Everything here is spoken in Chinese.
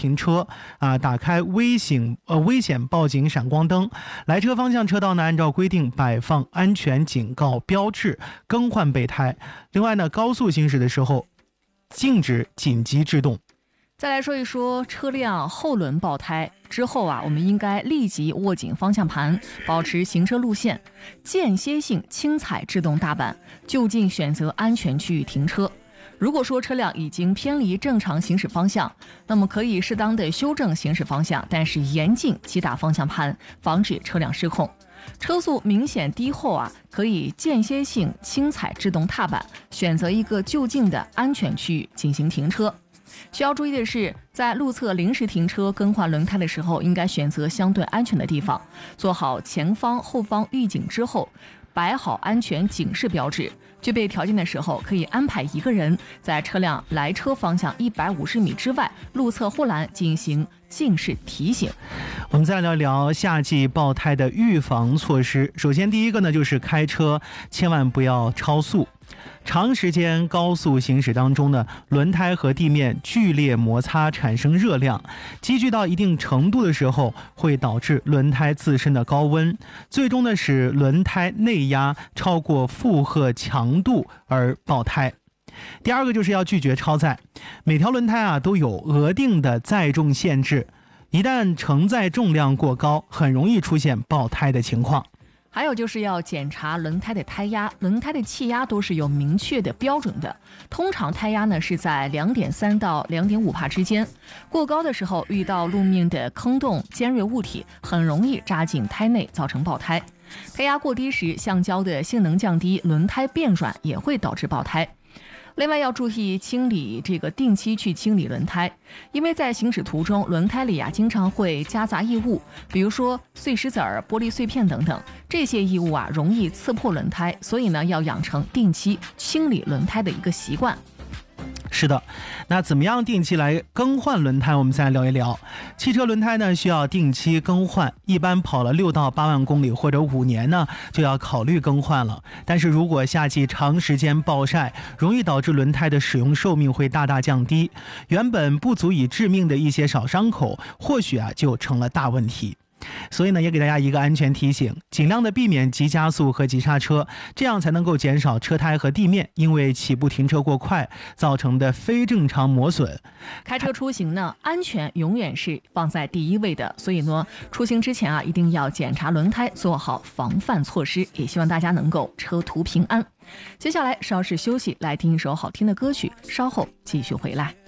停车打开危险报警闪光灯，来车方向车道呢按照规定摆放安全警告标志，更换备胎。另外呢，高速行驶的时候禁止紧急制动。 再来说一说车辆后轮爆胎之后我们应该立即握紧方向盘，保持行车路线，间歇性轻踩制动踏板，就近选择安全区域停车。如果说车辆已经偏离正常行驶方向，那么可以适当的修正行驶方向，但是严禁击打方向盘，防止车辆失控。车速明显低后可以间歇性轻踩制动踏板，选择一个就近的安全区域进行停车。需要注意的是，在路侧临时停车更换轮胎的时候，应该选择相对安全的地方，做好前方后方预警之后，摆好安全警示标志。具备条件的时候，可以安排一个人在车辆来车方向150米之外路侧护栏进行警示提醒。 我们再聊聊夏季爆胎的预防措施。首先第一个呢，就是开车千万不要超速。长时间高速行驶当中呢，轮胎和地面剧烈摩擦产生热量，积聚到一定程度的时候，会导致轮胎自身的高温，最终呢使轮胎内压超过负荷强度而爆胎。第二个就是要拒绝超载，每条轮胎都有额定的载重限制，一旦承载重量过高，很容易出现爆胎的情况。 还有就是要检查轮胎的胎压，轮胎的气压都是有明确的标准的，通常胎压呢是在 2.3 到 2.5 帕之间，过高的时候遇到路面的坑洞、尖锐物体，很容易扎进胎内造成爆胎。胎压过低时，橡胶的性能降低，轮胎变软也会导致爆胎。另外要注意定期去清理轮胎，因为在行驶途中轮胎里经常会夹杂异物，比如说碎石子儿、玻璃碎片等等，这些异物容易刺破轮胎，所以呢要养成定期清理轮胎的一个习惯。 是的，那怎么样定期来更换轮胎，我们再来聊一聊。汽车轮胎呢需要定期更换，一般跑了6到8万公里或者5年呢就要考虑更换了。但是如果夏季长时间暴晒，容易导致轮胎的使用寿命会大大降低，原本不足以致命的一些小伤口或许就成了大问题。所以呢，也给大家一个安全提醒，尽量的避免急加速和急刹车，这样才能够减少车胎和地面因为起步停车过快造成的非正常磨损。 开车出行呢，安全永远是放在第一位的，所以呢，出行之前一定要检查轮胎，做好防范措施，也希望大家能够车途平安。接下来稍事休息，来听一首好听的歌曲，稍后继续回来。